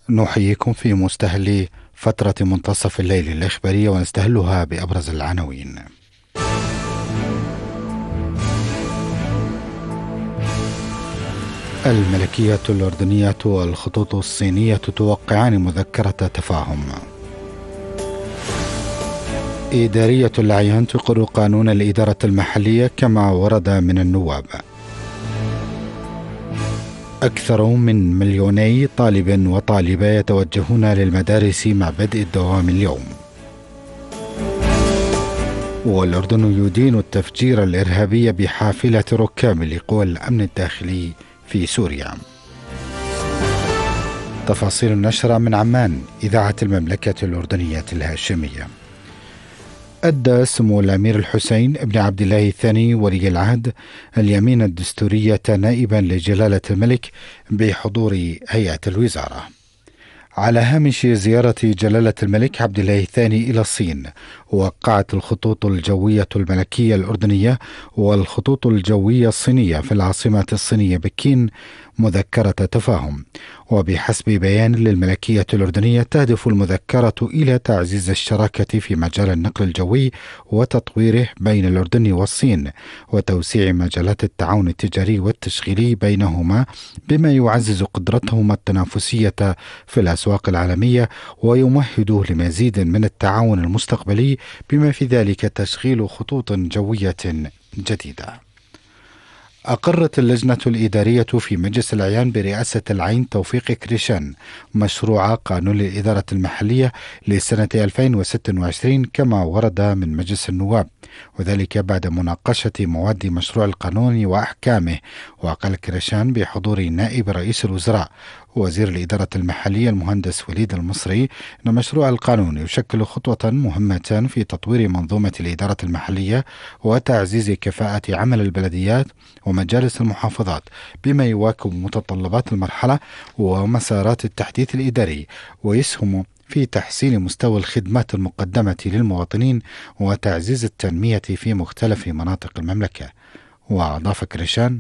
نحييكم في مستهل فترة منتصف الليل الإخبارية، ونستهلها بأبرز العناوين. الملكية الأردنية والخطوط الصينية توقعان مذكرة تفاهم. إدارية الأعيان تقر قانون الإدارة المحلية كما ورد من النواب. أكثر من 2,000,000 طالب وطالبة يتوجهون للمدارس مع بدء الدوام اليوم. والأردن يدين التفجير الإرهابي بحافلة ركاب لقوى الأمن الداخلي في سوريا. تفاصيل النشرة من عمان، إذاعة المملكة الأردنية الهاشمية. أدى سمو الأمير الحسين بن عبد الله الثاني ولي العهد اليمين الدستورية نائبا لجلالة الملك بحضور هيئة الوزارة. على هامش زيارة جلالة الملك عبد الله الثاني إلى الصين، وقعت الخطوط الجوية الملكية الأردنية والخطوط الجوية الصينية في العاصمة الصينية بكين مذكرة تفاهم. وبحسب بيان للملكية الأردنية، تهدف المذكرة إلى تعزيز الشراكة في مجال النقل الجوي وتطويره بين الأردن والصين، وتوسيع مجالات التعاون التجاري والتشغيلي بينهما، بما يعزز قدرتهما التنافسية في الأسواق العالمية ويمهد لمزيد من التعاون المستقبلي، بما في ذلك تشغيل خطوط جوية جديدة. أقرت اللجنة الإدارية في مجلس الأعيان برئاسة العين توفيق كريشان مشروع قانون الإدارة المحلية لسنة 2026 كما ورد من مجلس النواب، وذلك بعد مناقشة مواد مشروع القانون وأحكامه. وقال كريشان بحضور نائب رئيس الوزراء وزير الإدارة المحلية المهندس وليد المصري أن مشروع القانون يشكل خطوة مهمة في تطوير منظومة الإدارة المحلية وتعزيز كفاءة عمل البلديات ومجالس المحافظات، بما يواكب متطلبات المرحلة ومسارات التحديث الإداري، ويسهم في تحسين مستوى الخدمات المقدمة للمواطنين وتعزيز التنمية في مختلف مناطق المملكة. وأضاف كريشان: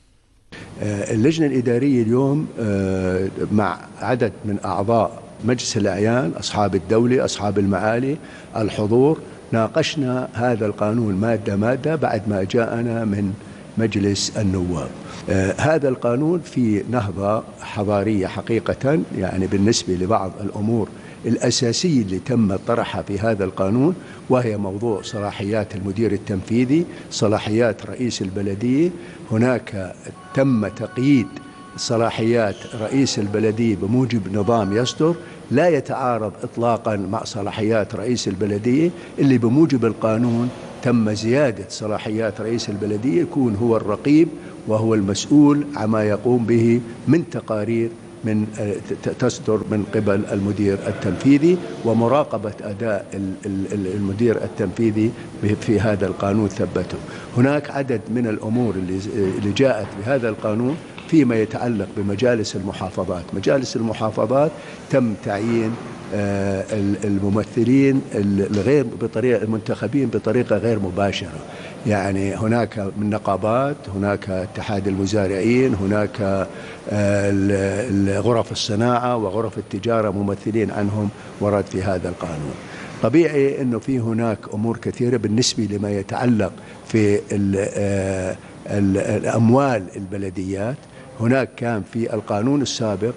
اللجنة الإدارية اليوم مع عدد من أعضاء مجلس الأعيان، أصحاب الدولة، أصحاب المعالي، الحضور، ناقشنا هذا القانون مادة بعد ما جاءنا من مجلس النواب. هذا القانون فيه نهضة حضارية حقيقة، يعني بالنسبة لبعض الأمور الأساسية اللي تم طرحها في هذا القانون، وهي موضوع صلاحيات المدير التنفيذي، صلاحيات رئيس البلدية. هناك تم تقييد صلاحيات رئيس البلدية بموجب نظام يصدر لا يتعارض إطلاقا مع صلاحيات رئيس البلدية، اللي بموجب القانون تم زيادة صلاحيات رئيس البلدية، يكون هو الرقيب وهو المسؤول عما يقوم به من تقارير من تصدر من قبل المدير التنفيذي، ومراقبة أداء المدير التنفيذي في هذا القانون ثبته. هناك عدد من الأمور اللي جاءت بهذا القانون فيما يتعلق بمجالس المحافظات. مجالس المحافظات تم تعيين الممثلين الغير بطريقة المنتخبين بطريقة غير مباشرة، يعني هناك من نقابات، هناك اتحاد المزارعين، هناك غرف الصناعة وغرف التجارة ممثلين عنهم ورد في هذا القانون. طبيعي أنه في هناك أمور كثيرة بالنسبة لما يتعلق في الأموال البلديات. هناك كان في القانون السابق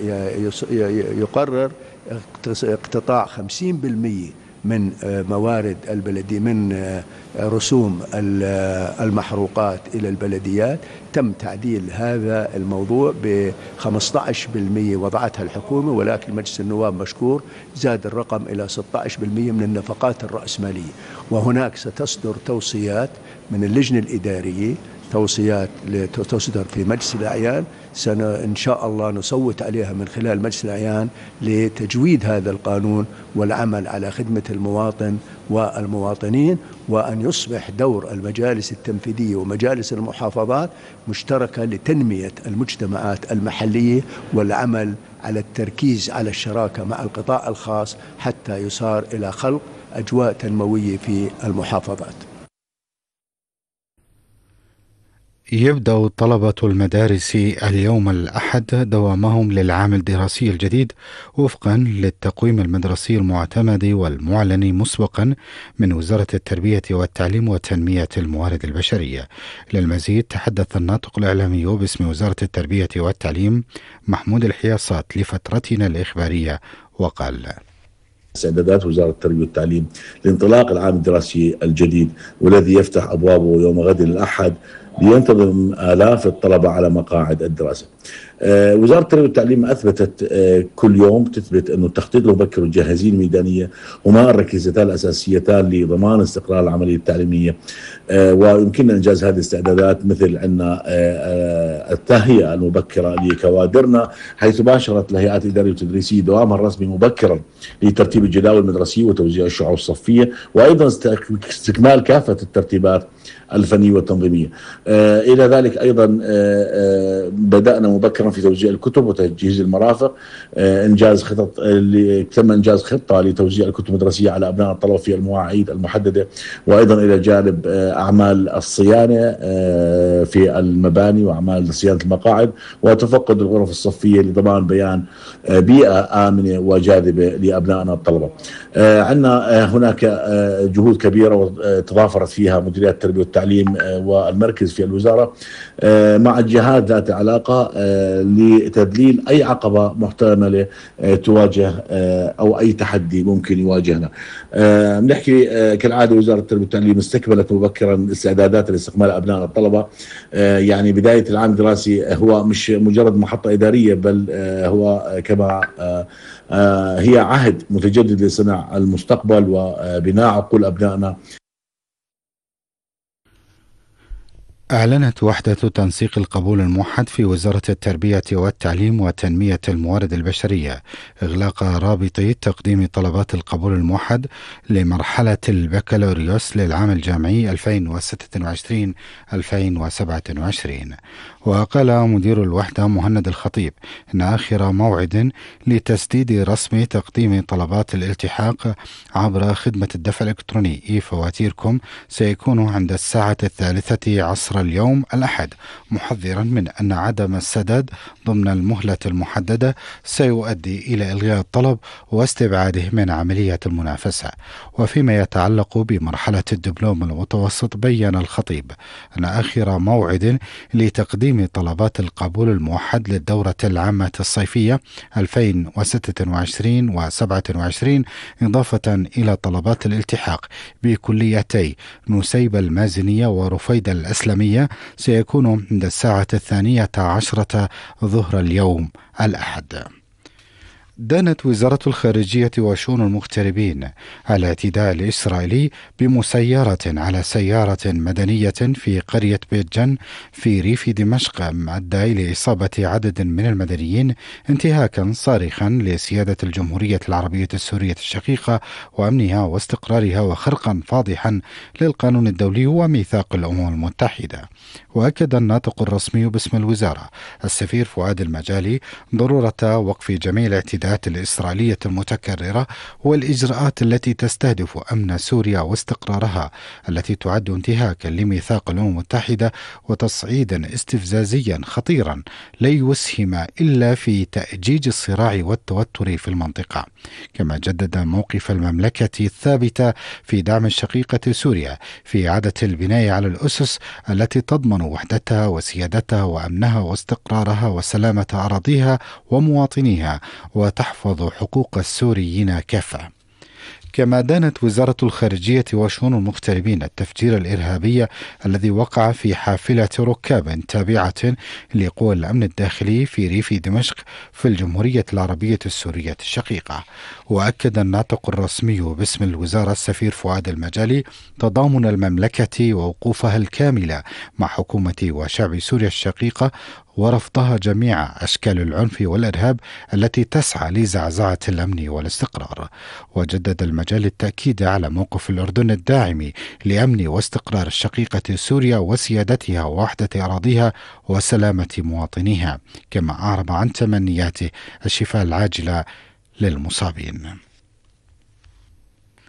يقرر اقتطاع 50% من موارد البلدية من رسوم المحروقات إلى البلديات. تم تعديل هذا الموضوع ب15% وضعتها الحكومة، ولكن مجلس النواب مشكور زاد الرقم إلى 16% من النفقات الرأسمالية. وهناك ستصدر توصيات من اللجنة الإدارية، توصيات تصدر في مجلس الأعيان، إن شاء الله نصوت عليها من خلال مجلس الأعيان لتجويد هذا القانون والعمل على خدمة المواطن والمواطنين، وأن يصبح دور المجالس التنفيذية ومجالس المحافظات مشتركة لتنمية المجتمعات المحلية والعمل على التركيز على الشراكة مع القطاع الخاص حتى يصار إلى خلق أجواء تنموية في المحافظات. يبدأ طلبة المدارس اليوم الأحد دوامهم للعام الدراسي الجديد وفقا للتقويم المدرسي المعتمد والمعلن مسبقا من وزارة التربية والتعليم وتنمية الموارد البشرية. للمزيد تحدث الناطق الإعلامي باسم وزارة التربية والتعليم محمود الحياصات لفترتنا الإخبارية وقال: استعدادات وزارة التربية والتعليم لانطلاق العام الدراسي الجديد والذي يفتح أبوابه يوم غد الأحد لينتظم آلاف الطلبة على مقاعد الدراسة. وزارة التربية والتعليم أثبتت كل يوم تثبت أن التخطيط المبكر والجاهزية الميدانية هما الركيزتان الأساسيتان لضمان استقرار العملية التعليمية، ويمكننا إنجاز هذه الاستعدادات مثل أن التهيئة المبكرة لكوادرنا، حيث باشرت الهيئات الإدارية والتدريسية دوامها الرسمي مبكرا لترتيب الجداول المدرسية وتوزيع الشعب الصفية، وأيضا استكمال كافة الترتيبات الفنية والتنظيمية. إلى ذلك أيضا بدأنا مبكرا في توزيع الكتب وتجهيز المرافق. تم إنجاز خطة لتوزيع الكتب المدرسية على أبناء الطلبة في المواعيد المحددة، وأيضا إلى جانب أعمال الصيانة في المباني وأعمال صيانة المقاعد وتفقد الغرف الصفية لضمان بيان بيئة آمنة وجاذبة لأبنائنا الطلبة. عندنا هناك جهود كبيرة تضافرت فيها مديريات التربية والتعليم والمركز في الوزارة مع الجهات ذات علاقة لتذليل أي عقبة محتملة تواجه أو أي تحدي ممكن يواجهنا. بنحكي كالعادة وزارة التربية والتعليم استكملت مبكرا استعدادات لاستقبال أبناء الطلبة. يعني بداية العام الدراسي هو مش مجرد محطة إدارية، بل هو كما هي عهد متجدد لصنع المستقبل وبناء عقول أبنائنا. أعلنت وحدة تنسيق القبول الموحد في وزارة التربية والتعليم وتنمية الموارد البشرية إغلاق رابطي تقديم طلبات القبول الموحد لمرحلة البكالوريوس للعام الجامعي 2026-2027. وقال مدير الوحدة مهند الخطيب إن آخر موعد لتسديد رسم تقديم طلبات الالتحاق عبر خدمة الدفع الإلكتروني فواتيركم سيكون عند الساعة 3 اليوم الأحد، محذرا من أن عدم السداد ضمن المهلة المحددة سيؤدي إلى إلغاء الطلب واستبعاده من عملية المنافسة. وفيما يتعلق بمرحلة الدبلوم المتوسط بيّن الخطيب أن آخر موعد لتقديم طلبات القبول الموحد للدورة العامة الصيفية 2026-2027 إضافة إلى طلبات الالتحاق بكليتي نسيبة المازنية ورفيدة الأسلمية سيكون عند الساعة 12 ظهر اليوم الأحد. دانت وزارة الخارجية وشؤون المغتربين على الاعتداء الإسرائيلي بمسيرة على سيارة مدنية في قرية بيت جن في ريف دمشق أدى إلى إصابة عدد من المدنيين انتهاكا صارخا لسيادة الجمهورية العربية السورية الشقيقة وأمنها واستقرارها وخرقا فاضحا للقانون الدولي وميثاق الأمم المتحدة. وأكد الناطق الرسمي باسم الوزارة السفير فؤاد المجالي ضرورة وقف جميع الاعتداءات الإسرائيلية المتكررة والإجراءات التي تستهدف أمن سوريا واستقرارها التي تعد انتهاكا لميثاق الأمم المتحدة وتصعيدا استفزازيا خطيرا لا يسهم إلا في تأجيج الصراع والتوتر في المنطقة. كما جدد موقف المملكة الثابتة في دعم الشقيقة سوريا في إعادة البناء على الأسس التي تضمن وحدتها وسيادتها وأمنها واستقرارها وسلامة أراضيها ومواطنيها وتحفظ حقوق السوريين كافة. كما دانت وزارة الخارجية وشؤون المغتربين التفجير الإرهابي الذي وقع في حافلة ركاب تابعة لقوى الأمن الداخلي في ريف دمشق في الجمهورية العربية السورية الشقيقة. وأكد الناطق الرسمي باسم الوزارة السفير فؤاد المجالي تضامن المملكة ووقوفها الكاملة مع حكومة وشعب سوريا الشقيقة ورفضها جميع أشكال العنف والإرهاب التي تسعى لزعزعة الأمن والاستقرار. وجدد المجال التأكيد على موقف الأردن الداعم لأمن واستقرار الشقيقة سوريا وسيادتها ووحدة أراضيها وسلامة مواطنيها، كما أعرب عن تمنيات الشفاء العاجل للمصابين.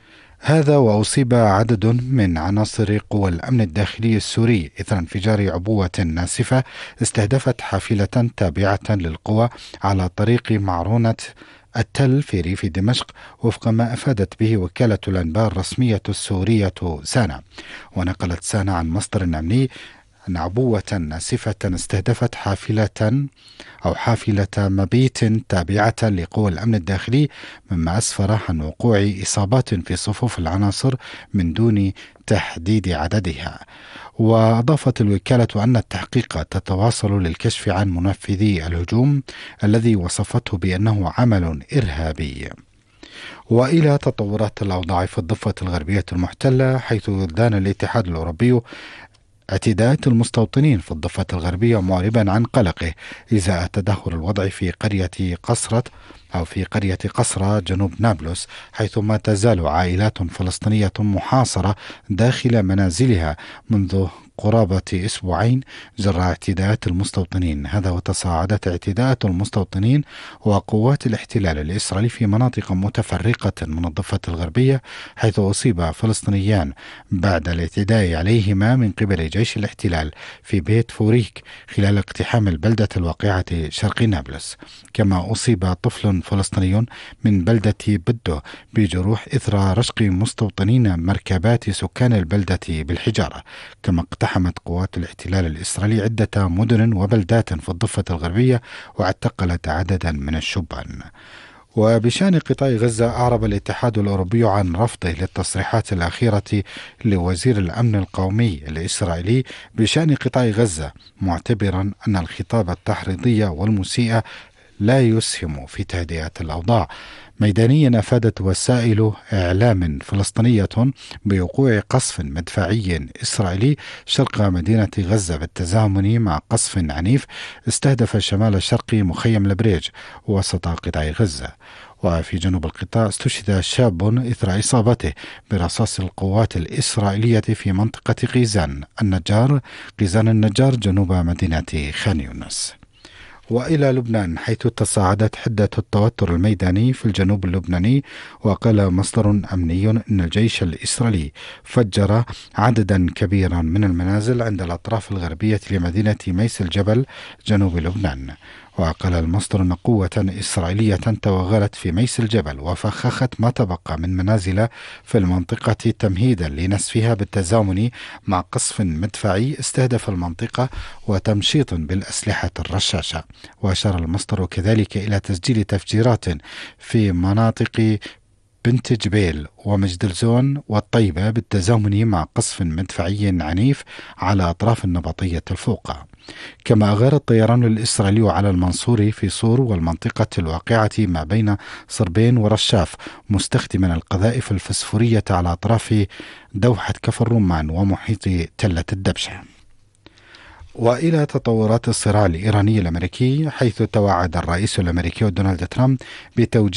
هذا وأصيب عدد من عناصر قوى الأمن الداخلي السوري إثر انفجار عبوة ناسفة استهدفت حافلة تابعة للقوى على طريق معرونة التل في ريف دمشق، وفق ما أفادت به وكالة الأنباء الرسمية السورية سانا. ونقلت سانا عن مصدر أمني أن عبوة ناسفة استهدفت حافلة مبيت تابعة لقوى الأمن الداخلي، مما أسفر عن وقوع إصابات في صفوف العناصر من دون تحديد عددها. وأضافت الوكالة أن التحقيق تتواصل للكشف عن منفذي الهجوم الذي وصفته بأنه عمل إرهابي. وإلى تطورات الأوضاع في الضفة الغربية المحتلة، حيث دان الاتحاد الأوروبي اعتداءات المستوطنين في الضفة الغربية، معربا عن قلقه إزاء تدهور الوضع في قرية قصرة جنوب نابلس، حيث ما تزال عائلات فلسطينية محاصرة داخل منازلها منذ قرابة أسبوعين جراء اعتداءات المستوطنين. هذا وتصاعدت اعتداءات المستوطنين وقوات الاحتلال الإسرائيلي في مناطق متفرقة من الضفة الغربية، حيث أصيب فلسطينيان بعد الاعتداء عليهما من قبل جيش الاحتلال في بيت فوريك خلال اقتحام البلدة الواقعة شرق نابلس. كما أصيب طفل فلسطيني من بلدة بدو بجروح إثر رشق مستوطنين مركبات سكان البلدة بالحجارة. كما اقتحمت قوات الاحتلال الإسرائيلي عدة مدن وبلدات في الضفة الغربية واعتقلت عددا من الشبان. وبشأن قطاع غزة، أعرب الاتحاد الأوروبي عن رفضه للتصريحات الأخيرة لوزير الأمن القومي الإسرائيلي بشأن قطاع غزة، معتبرا أن الخطاب التحريضي والمسيء لا يسهم في تهدئة الأوضاع. ميدانيا، أفادت وسائل إعلام فلسطينية بوقوع قصف مدفعي إسرائيلي شرق مدينة غزة بالتزامن مع قصف عنيف استهدف شمال شرق مخيم البريج وسط قطاع غزة. وفي جنوب القطاع استشهد شاب إثر إصابته برصاص القوات الإسرائيلية في منطقة قيزان النجار جنوب مدينة خان يونس. وإلى لبنان، حيث تصاعدت حدة التوتر الميداني في الجنوب اللبناني، وقال مصدر أمني أن الجيش الإسرائيلي فجر عددا كبيرا من المنازل عند الأطراف الغربية لمدينة ميس الجبل جنوب لبنان. وقال المصدر أن قوة إسرائيلية توغلت في ميس الجبل وفخخت ما تبقى من منازل في المنطقة تمهيدا لنسفها بالتزامن مع قصف مدفعي استهدف المنطقة وتمشيط بالأسلحة الرشاشة. وأشار المصدر كذلك إلى تسجيل تفجيرات في مناطق بنت جبيل ومجدلزون والطيبة بالتزامن مع قصف مدفعي عنيف على أطراف النبطية الفوقة. كما أغار الطيران الإسرائيلي على المنصوري في صور والمنطقة الواقعة ما بين صربين ورشاف، مستخدما القذائف الفسفورية على أطراف دوحة كفر رمان ومحيط تلة الدبشة. وإلى تطورات الصراع الإيراني الأمريكي، حيث توعد الرئيس الأمريكي دونالد ترامب بتوجيه